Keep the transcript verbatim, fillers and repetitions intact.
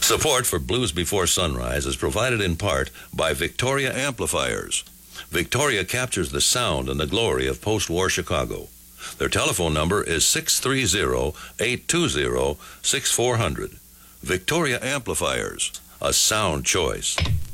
Support for Blues Before Sunrise is provided in part by Victoria Amplifiers. Victoria captures the sound and the glory of post-war Chicago. Their telephone number is six three zero, eight two zero, six four zero zero. Victoria Amplifiers, a sound choice.